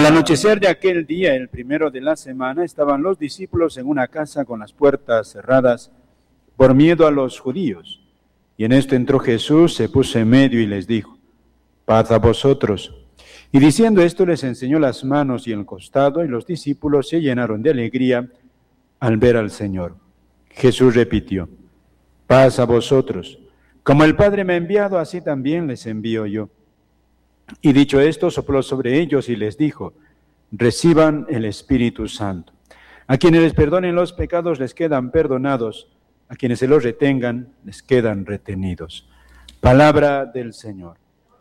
Al anochecer de aquel día, el primero de la semana, estaban los discípulos en una casa con las puertas cerradas por miedo a los judíos. Y en esto entró Jesús, se puso en medio y les dijo: paz a vosotros. Y diciendo esto les enseñó las manos y el costado, y los discípulos se llenaron de alegría al ver al Señor. Jesús repitió: paz a vosotros. Como el Padre me ha enviado, así también les envío yo. Y dicho esto, sopló sobre ellos y les dijo: reciban el Espíritu Santo. A quienes les perdonen los pecados les quedan perdonados, a quienes se los retengan les quedan retenidos. Palabra del Señor.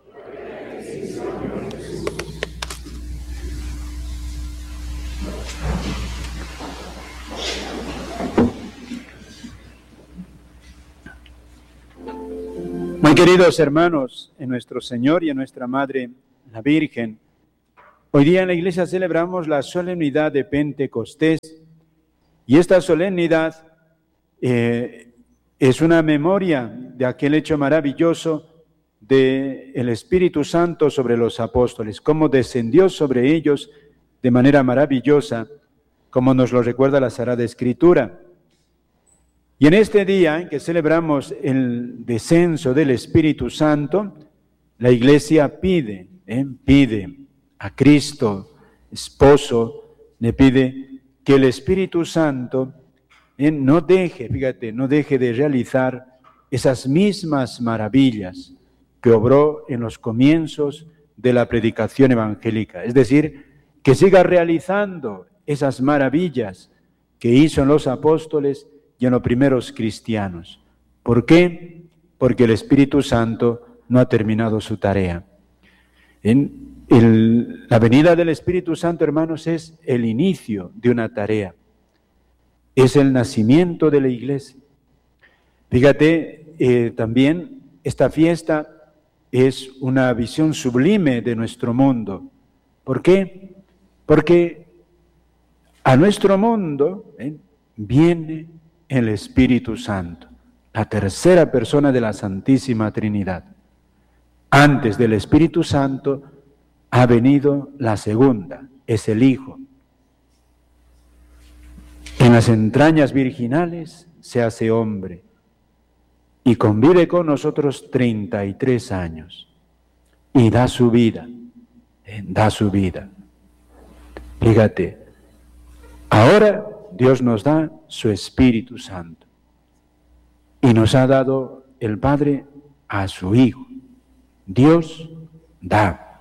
Muy queridos hermanos, en nuestro Señor y en nuestra Madre, la Virgen, hoy día en la Iglesia celebramos la solemnidad de Pentecostés, y esta solemnidad es una memoria de aquel hecho maravilloso del Espíritu Santo sobre los apóstoles, cómo descendió sobre ellos de manera maravillosa, como nos lo recuerda la Sagrada Escritura. Y en este día en que celebramos el descenso del Espíritu Santo, la Iglesia pide a Cristo, esposo, le pide que el Espíritu Santo no deje de realizar esas mismas maravillas que obró en los comienzos de la predicación evangélica. Es decir, que siga realizando esas maravillas que hizo en los apóstoles y en los primeros cristianos. ¿Por qué? Porque el Espíritu Santo no ha terminado su tarea. La venida del Espíritu Santo, hermanos, es el inicio de una tarea. Es el nacimiento de la Iglesia. Fíjate, también esta fiesta es una visión sublime de nuestro mundo. ¿Por qué? Porque a nuestro mundo viene el Espíritu Santo, la tercera persona de la Santísima Trinidad. Antes del Espíritu Santo ha venido la segunda, es el Hijo. En las entrañas virginales se hace hombre y convive con nosotros 33 años y da su vida, Fíjate, ahora Dios nos da su Espíritu Santo y nos ha dado el Padre a su Hijo. Dios da,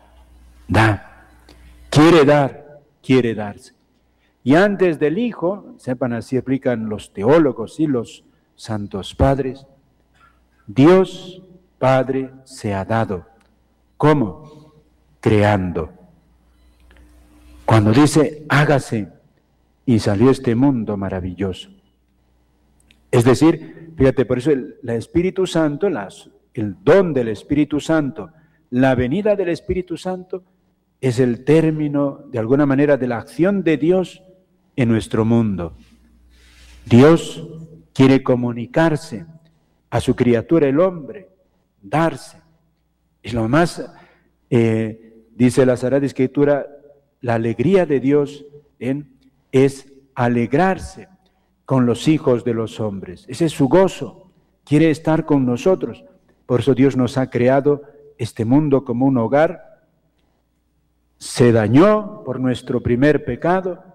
quiere darse. Y antes del Hijo, sepan, así explican los teólogos y los santos padres, Dios Padre se ha dado. ¿Cómo? Creando. Cuando dice hágase, y salió este mundo maravilloso. Es decir, fíjate, por eso el Espíritu Santo, el don del Espíritu Santo, la venida del Espíritu Santo, es el término, de alguna manera, de la acción de Dios en nuestro mundo. Dios quiere comunicarse a su criatura, el hombre, darse. Es lo más, dice la Sagrada Escritura, la alegría de Dios es alegrarse con los hijos de los hombres. Ese es su gozo, quiere estar con nosotros. Por eso Dios nos ha creado este mundo como un hogar. Se dañó por nuestro primer pecado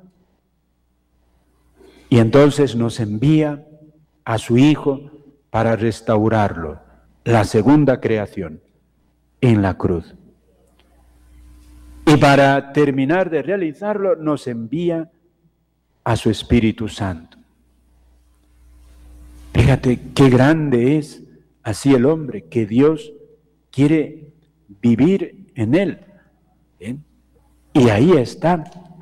y entonces nos envía a su Hijo para restaurarlo, la segunda creación, en la cruz. Y para terminar de realizarlo nos envía a su Espíritu Santo. Fíjate qué grande es así el hombre, que Dios quiere vivir en él. Y ahí está.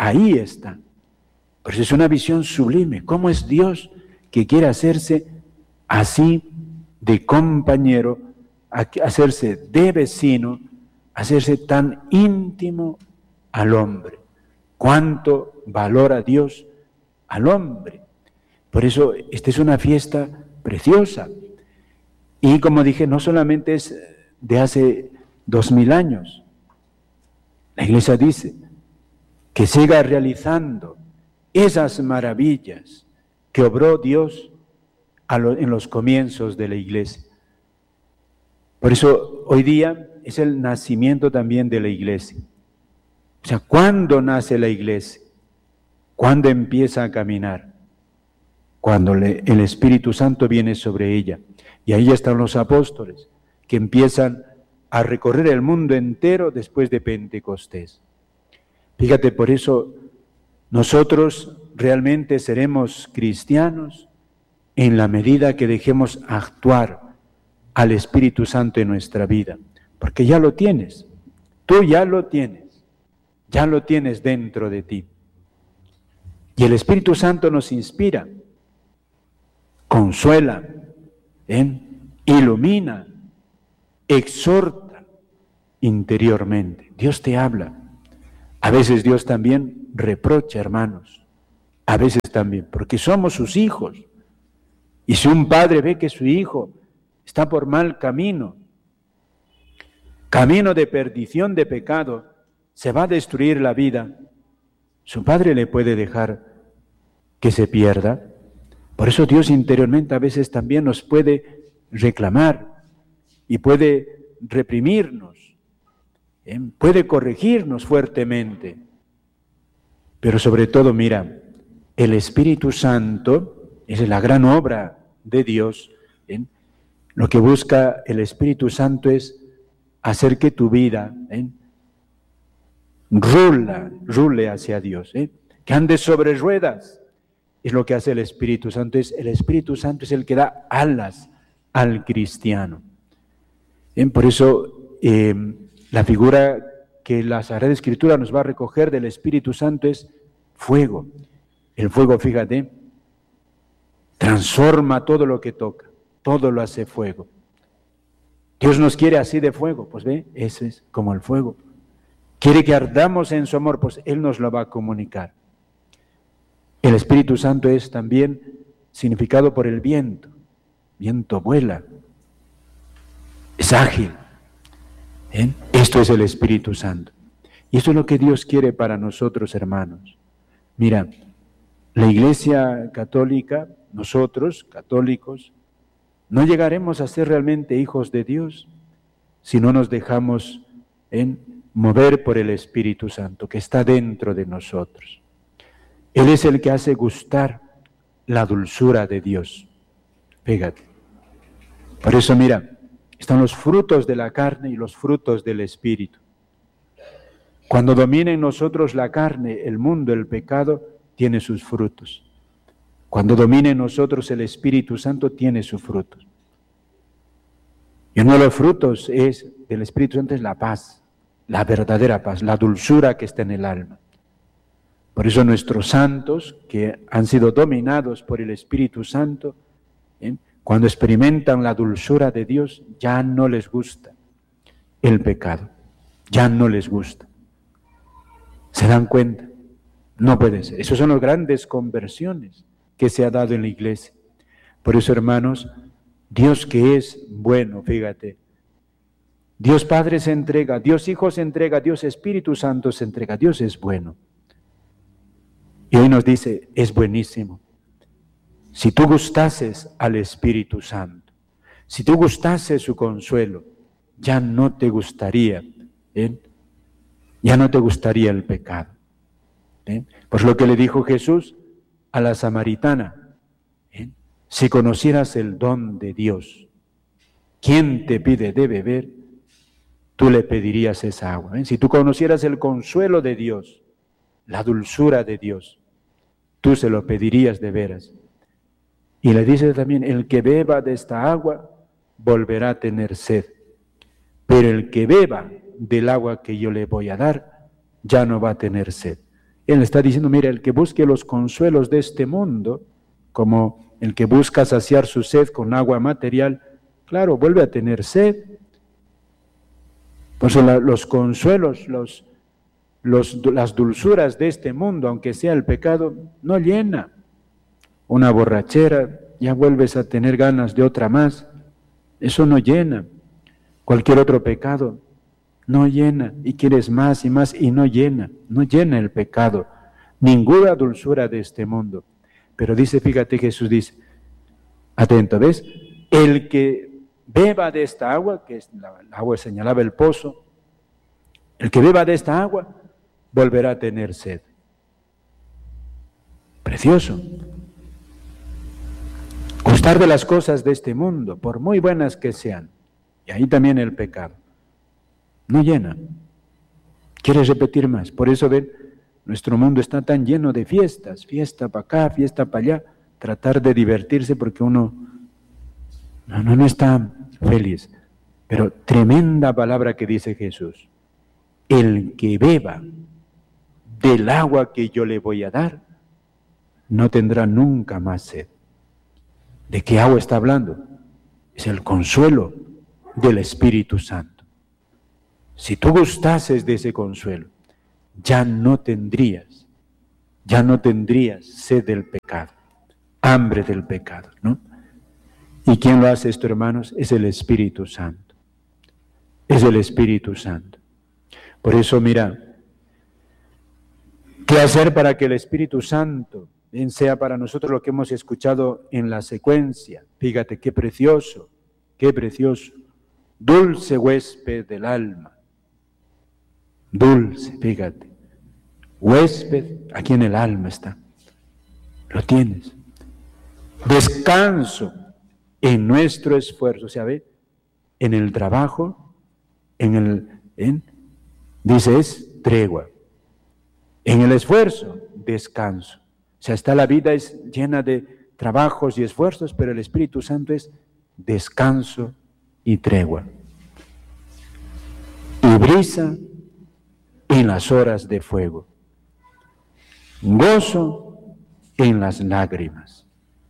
Pues es una visión sublime. ¿Cómo es Dios que quiere hacerse así de compañero, hacerse de vecino, hacerse tan íntimo al hombre? ¿Cuánto valora Dios al hombre? Por eso esta es una fiesta preciosa. Y como dije, no solamente es de hace 2000 años. La Iglesia dice, que siga realizando esas maravillas que obró Dios en los comienzos de la iglesia. Por eso hoy día es el nacimiento también de la iglesia. O sea, ¿cuándo nace la iglesia? ¿Cuándo empieza a caminar? Cuando el Espíritu Santo viene sobre ella. Y ahí están los apóstoles, que empiezan a recorrer el mundo entero después de Pentecostés. Fíjate, por eso nosotros realmente seremos cristianos en la medida que dejemos actuar al Espíritu Santo en nuestra vida, porque ya lo tienes, tú ya lo tienes dentro de ti. Y el Espíritu Santo nos inspira, consuela, ilumina, exhorta interiormente. Dios te habla. A veces Dios también reprocha, hermanos. A veces también, porque somos sus hijos. Y si un padre ve que su hijo está por mal camino, camino de perdición, de pecado, se va a destruir la vida, su padre le puede dejar que se pierda. Por eso Dios interiormente a veces también nos puede reclamar y puede reprimirnos, puede corregirnos fuertemente. Pero sobre todo, mira, el Espíritu Santo es la gran obra de Dios. Lo que busca el Espíritu Santo es hacer que tu vida rule hacia Dios, que andes sobre ruedas. Es lo que hace el Espíritu Santo. El Espíritu Santo es el que da alas al cristiano. Por eso la figura que la Sagrada Escritura nos va a recoger del Espíritu Santo es fuego. El fuego, fíjate, transforma todo lo que toca, todo lo hace fuego. Dios nos quiere así de fuego, pues ve, ese es como el fuego. Quiere que ardamos en su amor, pues Él nos lo va a comunicar. El Espíritu Santo es también significado por el viento. Viento vuela, es ágil. Esto es el Espíritu Santo. Y esto es lo que Dios quiere para nosotros, hermanos. Mira, la Iglesia Católica, nosotros, católicos, no llegaremos a ser realmente hijos de Dios si no nos dejamos mover por el Espíritu Santo que está dentro de nosotros. Él es el que hace gustar la dulzura de Dios. Fíjate. Por eso, mira, están los frutos de la carne y los frutos del Espíritu. Cuando domina en nosotros la carne, el mundo, el pecado, tiene sus frutos. Cuando domina en nosotros el Espíritu Santo, tiene sus frutos. Y uno de los frutos del Espíritu Santo es la paz, la verdadera paz, la dulzura que está en el alma. Por eso nuestros santos, que han sido dominados por el Espíritu Santo, cuando experimentan la dulzura de Dios, ya no les gusta el pecado, ya no les gusta. ¿Se dan cuenta? No puede ser. Esas son las grandes conversiones que se ha dado en la iglesia. Por eso, hermanos, Dios que es bueno, fíjate, Dios Padre se entrega, Dios Hijo se entrega, Dios Espíritu Santo se entrega, Dios es bueno. Y hoy nos dice, es buenísimo. Si tú gustases al Espíritu Santo, si tú gustases su consuelo, ya no te gustaría, ya no te gustaría el pecado. Pues lo que le dijo Jesús a la samaritana, si conocieras el don de Dios, ¿quién te pide de beber? Tú le pedirías esa agua. Si tú conocieras el consuelo de Dios, la dulzura de Dios, tú se lo pedirías de veras. Y le dice también, el que beba de esta agua volverá a tener sed, pero el que beba del agua que yo le voy a dar, ya no va a tener sed. Él está diciendo, mira, el que busque los consuelos de este mundo, como el que busca saciar su sed con agua material, claro, vuelve a tener sed. Pues los consuelos, las dulzuras de este mundo, aunque sea el pecado, no llena. Una borrachera, ya vuelves a tener ganas de otra más. Eso no llena. Cualquier otro pecado, no llena, y quieres más y más, y no llena el pecado, ninguna dulzura de este mundo. Pero dice, fíjate, Jesús dice, atento, ¿ves? El que beba de esta agua, que es la agua señalaba el pozo, el que beba de esta agua, volverá a tener sed. Precioso. Gustar de las cosas de este mundo, por muy buenas que sean, y ahí también el pecado, no llena. Quieres repetir más. Por eso ven, nuestro mundo está tan lleno de fiestas, fiesta para acá, fiesta para allá, tratar de divertirse porque uno no está feliz. Pero tremenda palabra que dice Jesús. El que beba del agua que yo le voy a dar, no tendrá nunca más sed. ¿De qué agua está hablando? Es el consuelo del Espíritu Santo. Si tú gustases de ese consuelo, ya no tendrías sed del pecado, hambre del pecado, ¿no? ¿Y quién lo hace esto, hermanos? Es el Espíritu Santo. Es el Espíritu Santo. Por eso, mira, ¿qué hacer para que el Espíritu Santo sea para nosotros lo que hemos escuchado en la secuencia? Fíjate, qué precioso, dulce huésped del alma. Dulce, fíjate, huésped, aquí en el alma está, lo tienes. Descanso en nuestro esfuerzo, ¿sabe? En el trabajo, dice es tregua. En el esfuerzo, descanso. O sea, está la vida es llena de trabajos y esfuerzos, pero el Espíritu Santo es descanso y tregua. Y brisa en las horas de fuego. Gozo en las lágrimas.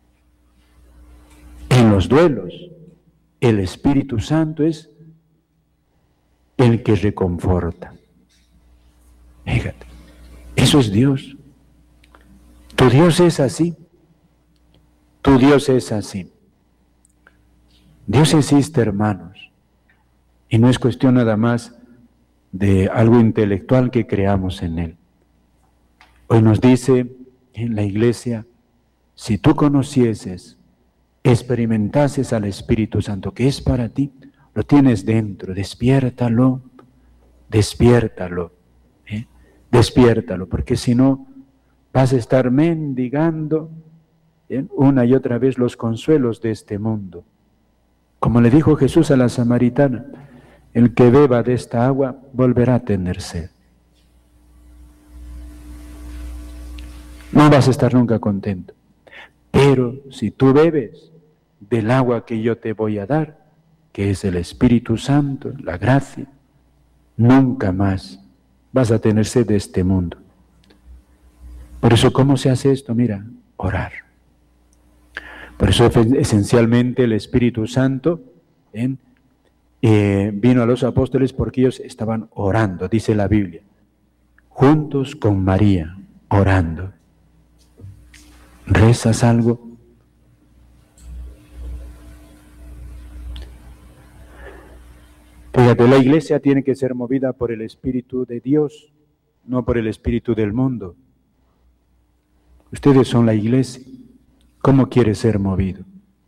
En los duelos, el Espíritu Santo es el que reconforta. Fíjate, eso es Dios. Tu Dios es así. Tu Dios es así. Dios existe, hermanos. Y no es cuestión nada más de algo intelectual que creamos en Él. Hoy nos dice en la iglesia, si tú conocieses, experimentases al Espíritu Santo, que es para ti, lo tienes dentro, despiértalo, despiértalo, despiértalo, porque si no vas a estar mendigando una y otra vez los consuelos de este mundo. Como le dijo Jesús a la samaritana, el que beba de esta agua volverá a tener sed. No vas a estar nunca contento, pero si tú bebes del agua que yo te voy a dar, que es el Espíritu Santo, la gracia, nunca más vas a tener sed de este mundo. Por eso, ¿cómo se hace esto? Mira, orar. Por eso esencialmente el Espíritu Santo vino a los apóstoles porque ellos estaban orando, dice la Biblia, juntos con María, orando. ¿Rezas algo? Fíjate, la iglesia tiene que ser movida por el Espíritu de Dios, no por el Espíritu del mundo. Ustedes son la iglesia. ¿Cómo quiere ser movido?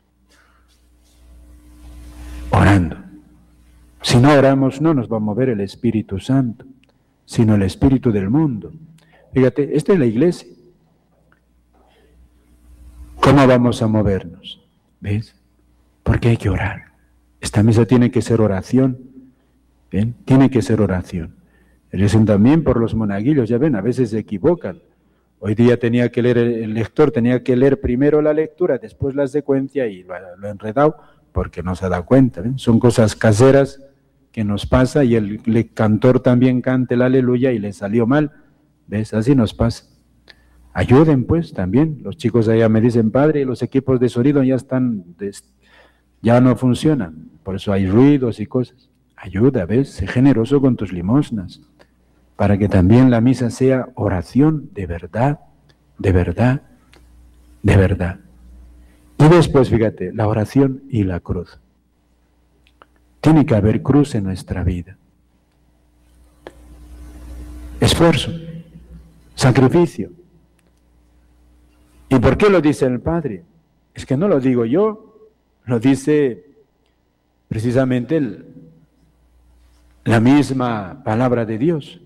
Orando. Si no oramos, no nos va a mover el Espíritu Santo, sino el espíritu del mundo. Fíjate, esta es la iglesia. ¿Cómo vamos a movernos? ¿Ves? Porque hay que orar. Esta misa tiene que ser oración. ¿Ven? Tiene que ser oración. Recen también por los monaguillos, ya ven, a veces se equivocan. Hoy día tenía que leer, el lector tenía que leer primero la lectura, después la secuencia y lo ha enredado porque no se da cuenta. ¿Ven? Son cosas caseras que nos pasa y el cantor también canta el aleluya y le salió mal. ¿Ves? Así nos pasa. Ayuden pues también. Los chicos allá me dicen, padre, los equipos de sonido ya no funcionan. Por eso hay ruidos y cosas. Ayuda, ¿ves? Sé generoso con tus limosnas, para que también la misa sea oración de verdad, de verdad, de verdad. Y después, fíjate, la oración y la cruz. Tiene que haber cruz en nuestra vida. esfuerzo, sacrificio. ¿Y por qué lo dice el Padre? Es que no lo digo yo, lo dice precisamente la misma palabra de Dios.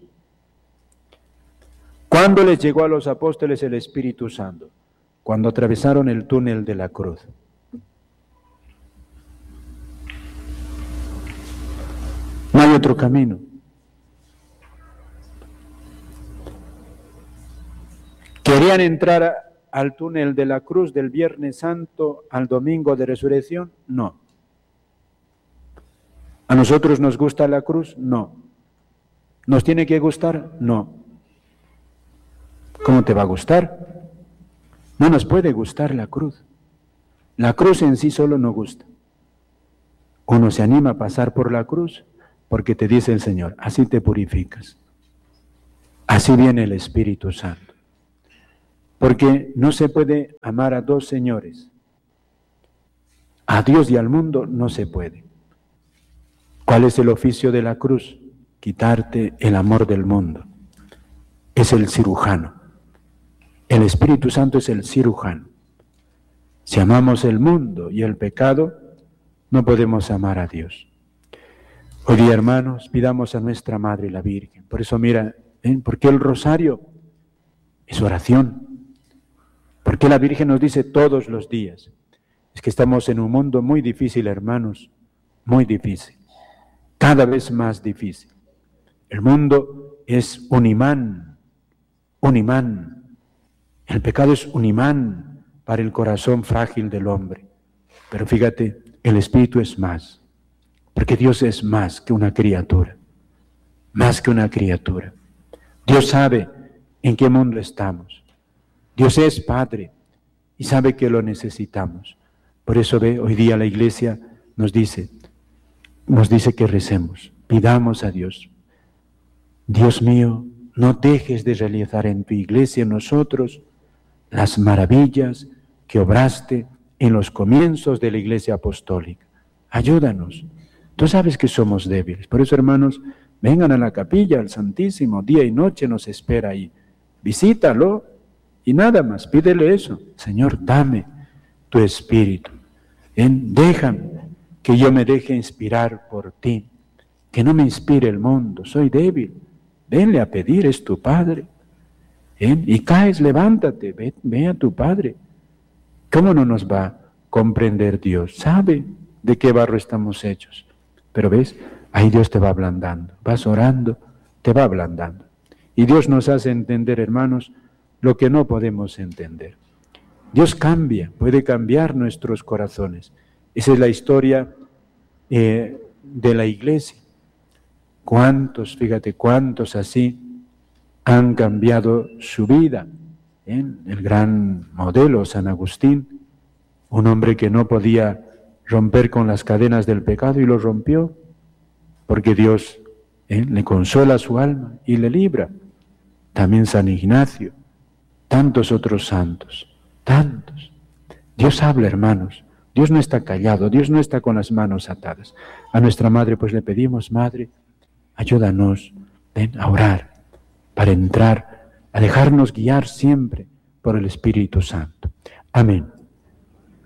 ¿Cuándo les llegó a los apóstoles el Espíritu Santo? Cuando atravesaron el túnel de la cruz. No hay otro camino. ¿Querían entrar al túnel de la cruz del Viernes Santo al domingo de resurrección? No. ¿A nosotros nos gusta la cruz? No. ¿Nos tiene que gustar? No. ¿Cómo te va a gustar? No nos puede gustar la cruz. La cruz en sí solo no gusta. Uno se anima a pasar por la cruz porque te dice el Señor, así te purificas. Así viene el Espíritu Santo. Porque no se puede amar a dos señores. A Dios y al mundo no se puede. ¿Cuál es el oficio de la cruz? Quitarte el amor del mundo. Es el cirujano. El Espíritu Santo es el cirujano. Si amamos el mundo y el pecado, no podemos amar a Dios. Hoy día, hermanos, pidamos a nuestra Madre la Virgen. Por eso, mira, porque el rosario es oración. Porque la Virgen nos dice todos los días. Es que estamos en un mundo muy difícil, hermanos, muy difícil. Cada vez más difícil. El mundo es un imán, un imán. El pecado es un imán para el corazón frágil del hombre. Pero fíjate, el Espíritu es más, porque Dios es más que una criatura, más que una criatura. Dios sabe en qué mundo estamos. Dios es Padre y sabe que lo necesitamos. Por eso hoy día la Iglesia nos dice que recemos, pidamos a Dios. Dios mío, no dejes de realizar en tu Iglesia, en nosotros, las maravillas que obraste en los comienzos de la Iglesia Apostólica. Ayúdanos. Tú sabes que somos débiles. Por eso, hermanos, vengan a la capilla, al Santísimo, día y noche nos espera ahí. Visítalo y nada más, pídele eso. Señor, dame tu Espíritu. Déjame que yo me deje inspirar por ti. Que no me inspire el mundo, soy débil. Venle a pedir, es tu Padre. Y caes, levántate, ve a tu Padre. ¿Cómo no nos va a comprender Dios? Sabe de qué barro estamos hechos. Pero ves, ahí Dios te va ablandando. Vas orando, te va ablandando. Y Dios nos hace entender, hermanos, lo que no podemos entender. Dios cambia, puede cambiar nuestros corazones. Esa es la historia de la Iglesia. Fíjate, cuántos así han cambiado su vida. El gran modelo, San Agustín, un hombre que no podía romper con las cadenas del pecado y lo rompió, porque Dios le consuela su alma y le libra. También San Ignacio, tantos otros santos, tantos. Dios habla, hermanos, Dios no está callado, Dios no está con las manos atadas. A nuestra Madre pues le pedimos, Madre, ayúdanos a orar, para entrar, a dejarnos guiar siempre por el Espíritu Santo. Amén.